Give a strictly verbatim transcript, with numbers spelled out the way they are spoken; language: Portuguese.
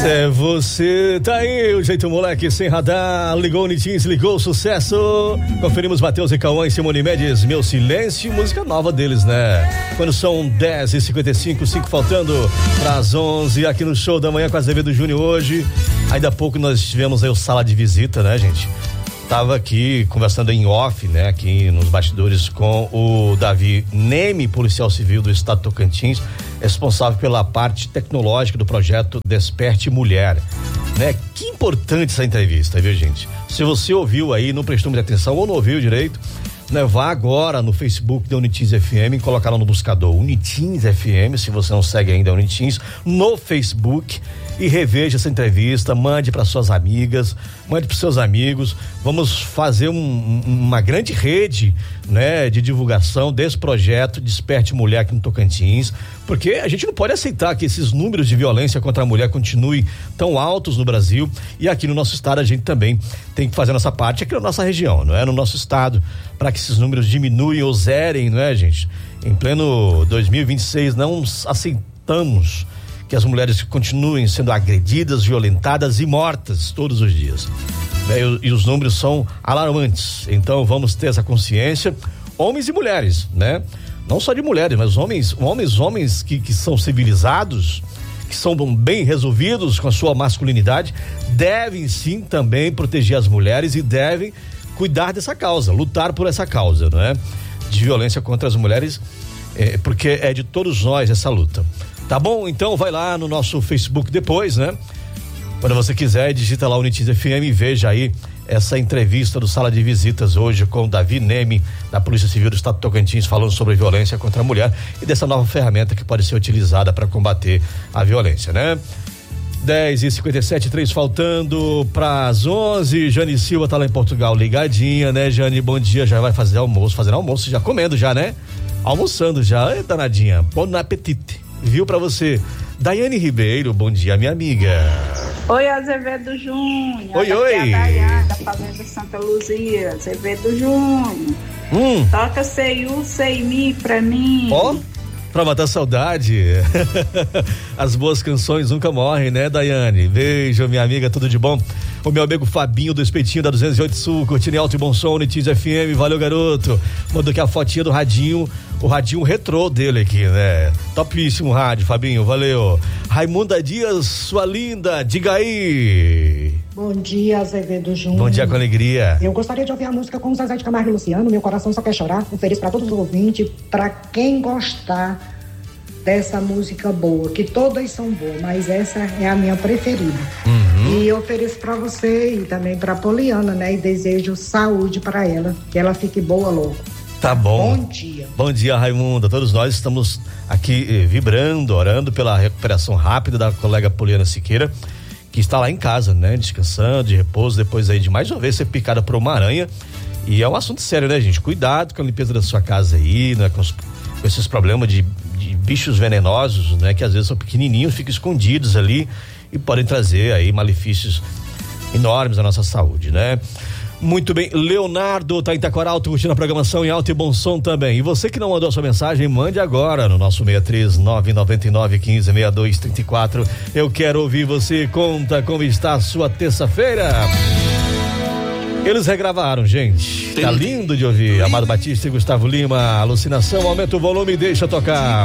É, você tá aí, o jeito moleque sem radar, ligou o Nitins, ligou o sucesso. Conferimos Matheus e Cauã e Simone Mendes, Meu Silêncio, música nova deles, né? Quando são dez e cinquenta e cinco, cinco faltando pras onze, aqui no Show da Manhã com Azevedo Júnior hoje. Ainda há pouco nós tivemos aí o Sala de Visita, né, gente? Tava aqui conversando em off, né, aqui nos bastidores com o Davi Neme, policial civil do estado de Tocantins, responsável pela parte tecnológica do projeto Desperte Mulher, né? Que importante essa entrevista, viu, gente? Se você ouviu aí, não prestou muita atenção ou não ouviu direito, né? Vá agora no Facebook da Unitins F M e colocar lá no buscador Unitins F M, se você não segue ainda a Unitins, no Facebook, e reveja essa entrevista, mande para suas amigas, mande para seus amigos. Vamos fazer um, uma grande rede, né, de divulgação desse projeto Desperte Mulher aqui no Tocantins, porque a gente não pode aceitar que esses números de violência contra a mulher continuem tão altos no Brasil, e aqui no nosso estado a gente também tem que fazer nossa parte aqui na nossa região, não é? No nosso estado, para que esses números diminuem ou zerem, não é, gente? Em pleno dois mil e vinte e seis, não aceitamos que as mulheres continuem sendo agredidas, violentadas e mortas todos os dias. E, e os números são alarmantes. Então vamos ter essa consciência, homens e mulheres, né? Não só de mulheres, mas homens, homens, homens que, que são civilizados, que são bem resolvidos com a sua masculinidade, devem sim também proteger as mulheres e devem cuidar dessa causa, lutar por essa causa, não é? De violência contra as mulheres, é, porque é de todos nós essa luta. Tá bom? Então vai lá no nosso Facebook depois, né? Quando você quiser, digita lá Unitins F M e veja aí essa entrevista do Sala de Visitas hoje com o Davi Neme, da Polícia Civil do Estado de Tocantins, falando sobre violência contra a mulher e dessa nova ferramenta que pode ser utilizada para combater a violência, né? dez e cinquenta e sete, três faltando para as onze. Jane Silva tá lá em Portugal ligadinha, né, Jane? Bom dia, já vai fazer almoço, fazendo almoço, já comendo já, né? Almoçando já, é danadinha, bom apetite. Viu pra você. Daiane Ribeiro, bom dia, minha amiga. Oi, Azevedo Júnior. Oi, oi. É a Daiane, da Fazenda Santa Luzia. Azevedo Júnior. Hum. Toca Sei U, Sei Mi pra mim. Ó, oh, pra matar saudade. As boas canções nunca morrem, né, Daiane? Beijo, minha amiga, tudo de bom? O meu amigo Fabinho do Espetinho da duzentos e oito Sul, curtindo em alto e bom som, Unitins F M, valeu, garoto. Mandou aqui a fotinha do radinho, o radinho retrô dele aqui, né? Topíssimo rádio, Fabinho, valeu. Raimunda Dias, sua linda, diga aí. Bom dia, Azevedo Júnior. Bom dia com alegria. Eu gostaria de ouvir a música com o Zezé de Camargo e Luciano, Meu Coração Só Quer Chorar. Ofereço para todos os ouvintes, para quem gostar dessa música boa, que todas são boas, mas essa é a minha preferida. Uhum. E eu ofereço para você e também para Poliana, né? E desejo saúde para ela, que ela fique boa logo. Tá bom. Bom dia. Bom dia, Raimunda. Todos nós estamos aqui eh, vibrando, orando pela recuperação rápida da colega Poliana Siqueira, que está lá em casa, né? Descansando, de repouso, depois aí de mais uma vez ser picada por uma aranha. E é um assunto sério, né, gente? Cuidado com a limpeza da sua casa aí, né? Com, os, com esses problemas de, de bichos venenosos, né? Que às vezes são pequenininhos, ficam escondidos ali e podem trazer aí malefícios enormes à nossa saúde, né? Muito bem, Leonardo tá em Taquaral, curtindo a programação em alto e bom som também. E você que não mandou a sua mensagem, mande agora no nosso seis três nove nove nove um cinco seis dois três quatro. Eu quero ouvir você, conta como está a sua terça-feira. Eles regravaram, gente. Tá lindo de ouvir. Amado Batista e Gustavo Lima, Alucinação, aumenta o volume e deixa tocar.